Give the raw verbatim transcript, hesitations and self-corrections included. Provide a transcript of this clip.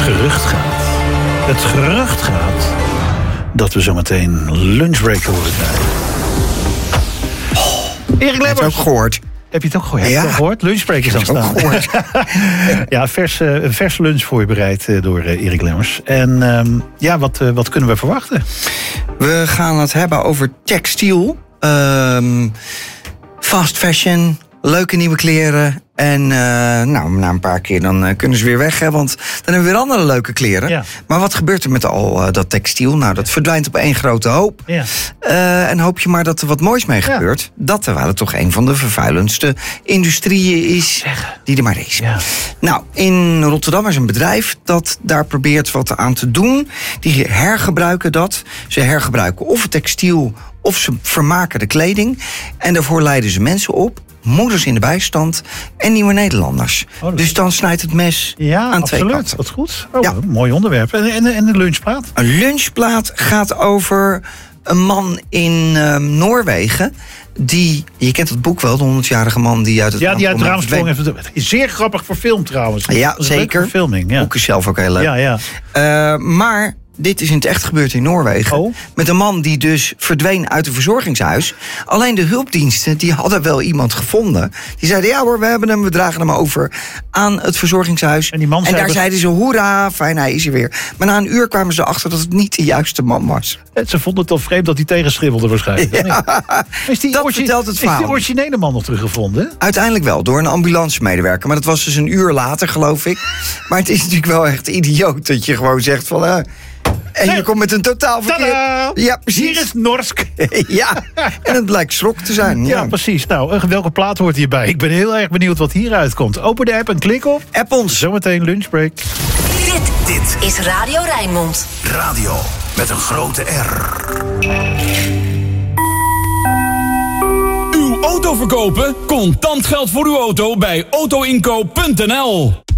gerucht gaat. Het gerucht gaat dat we zometeen lunchbreak horen krijgen. Oh, Erik Lemmers. Heb je het ook gehoord? Heb je het ook gehoord? Ja. Heb je het gehoord? Lunchbreak is aanstaan. Ja, vers, uh, een vers lunch voorbereid uh, door uh, Erik Lemmers. En um, ja, wat, uh, wat kunnen we verwachten? We gaan het hebben over textiel. Um, fast fashion. Leuke nieuwe kleren. En uh, nou, na een paar keer dan uh, kunnen ze weer weg. Hè, want dan hebben we weer andere leuke kleren. Ja. Maar wat gebeurt er met al uh, dat textiel? Nou, dat verdwijnt op één grote hoop. Ja. Uh, en hoop je maar dat er wat moois mee gebeurt. Ja. Dat terwijl het toch een van de vervuilendste industrieën is die er maar is. Ja. Nou, in Rotterdam is een bedrijf dat daar probeert wat aan te doen. Die hergebruiken dat. Ze hergebruiken of het textiel of ze vermaken de kleding. En daarvoor leiden ze mensen op. Moeders in de bijstand en nieuwe Nederlanders. Oh, dus dan snijdt het mes ja, aan twee kanten. Absoluut, wat goed. Oh, ja. Mooi onderwerp. En, en, en de lunchplaat? Een lunchplaat gaat over een man in uh, Noorwegen. Die, je kent het boek wel, de honderdjarige man die uit het Ja, die uit het raam sprong. Het is zeer grappig voor film trouwens. Ja, zeker. Filming, ja. Boek is zelf ook heel leuk. Ja, ja. Uh, maar dit is in het echt gebeurd in Noorwegen. Oh. Met een man die dus verdween uit een verzorgingshuis. Alleen de hulpdiensten die hadden wel iemand gevonden. Die zeiden, ja hoor, we hebben hem, we dragen hem over aan het verzorgingshuis. En, die man en daar dat... zeiden ze, hoera, fijn, hij is er weer. Maar na een uur kwamen ze erachter dat het niet de juiste man was. En ze vonden het al vreemd dat hij tegenschribbelde waarschijnlijk. Ja, is die dat orgi- vertelt het verhaal. Is die originele man nog teruggevonden? Uiteindelijk wel, door een ambulancemedewerker. Maar dat was dus een uur later, geloof ik. Maar het is natuurlijk wel echt idioot dat je gewoon zegt van... Uh, En nee. je komt met een totaal verkeerd... Tadaa! Ja, precies. Hier is Norsk. Ja, en het blijkt Schrok te zijn. Ja, ja precies. Nou, welke plaat hoort hierbij? Ik ben heel erg benieuwd wat hieruit komt. Open de app en klik op. App ons. Zometeen lunchbreak. Dit, dit is Radio Rijnmond. Radio met een grote R. Uw auto verkopen? Contant geld voor uw auto bij auto inkoop punt n l.